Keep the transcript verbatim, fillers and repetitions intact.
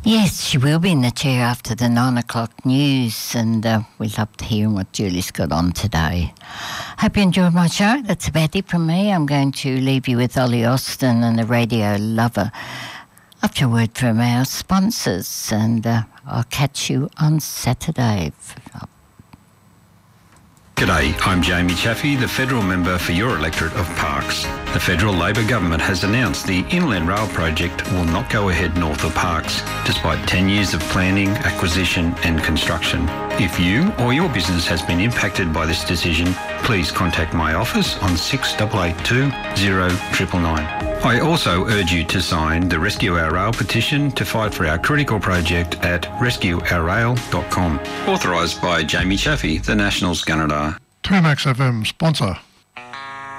Yes, she will be in the chair after the nine o'clock news, and uh, we loved hearing what Julie's got on today. Hope you enjoyed my show. That's about it from me. I'm going to leave you with Ollie Austin and the Radio Lover after a word from our sponsors, and uh, I'll catch you on Saturday. G'day, I'm Jamie Chaffey, the federal member for your electorate of Parkes. The federal Labor government has announced the Inland Rail project will not go ahead north of Parkes, despite ten years of planning, acquisition and construction. If you or your business has been impacted by this decision, please contact my office on six eight eight two, zero nine nine nine. I also urge you to sign the Rescue Our Rail petition to fight for our critical project at rescue our rail dot com. Authorised by Jamie Chaffey, the Nationals Gunnedah. two Max F M sponsor.